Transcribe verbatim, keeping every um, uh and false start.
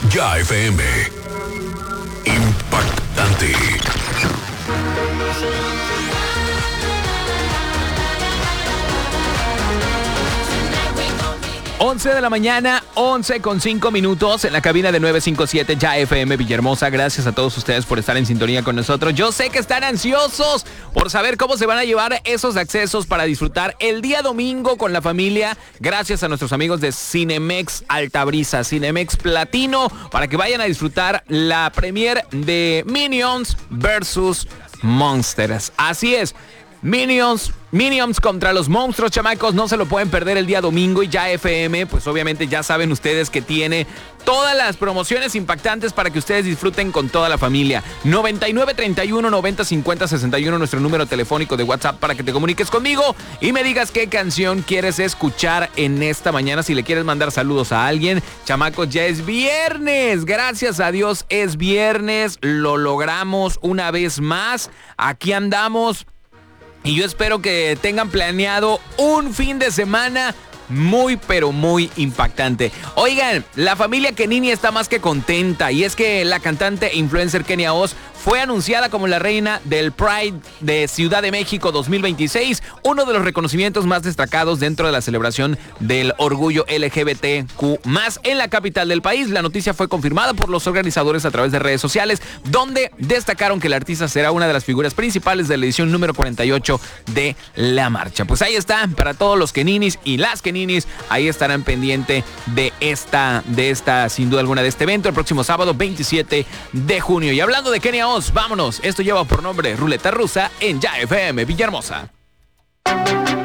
Ya F M. Impactante. once de la mañana, once con cinco minutos en la cabina de nueve cinco siete Ya F M Villahermosa. Gracias a todos ustedes por estar en sintonía con nosotros. Yo sé que están ansiosos por saber cómo se van a llevar esos accesos para disfrutar el día domingo con la familia. Gracias a nuestros amigos de Cinemex Altabrisa, Cinemex Platino, para que vayan a disfrutar la premier de Minions versus Monsters. Así es. Minions, Minions contra los monstruos, chamacos, no se lo pueden perder el día domingo. Y Ya F M, pues obviamente ya saben ustedes que tiene todas las promociones impactantes para que ustedes disfruten con toda la familia. noventa y nueve treinta y uno noventa cincuenta sesenta y uno, nuestro número telefónico de WhatsApp para que te comuniques conmigo y me digas qué canción quieres escuchar en esta mañana. Si le quieres mandar saludos a alguien, chamacos, ya es viernes. Gracias a Dios es viernes, lo logramos una vez más. Aquí andamos. Y yo espero que tengan planeado un fin de semana muy, pero muy impactante. Oigan, la familia Kenini está más que contenta. Y es que la cantante e influencer Kenia Oz fue anunciada como la reina del Pride de Ciudad de México dos mil veintiséis, uno de los reconocimientos más destacados dentro de la celebración del orgullo L G B T Q más en la capital del país. La noticia fue confirmada por los organizadores a través de redes sociales, donde destacaron que el artista será una de las figuras principales de la edición número cuarenta y ocho de la marcha. Pues ahí está, para todos los Keninis y las Keninis, ahí estarán pendiente de esta, de esta, sin duda alguna, de este evento el próximo sábado veintisiete de junio. Y hablando de Kenia Oz, vámonos. Esto lleva por nombre Ruleta Rusa en Ya F M Villahermosa.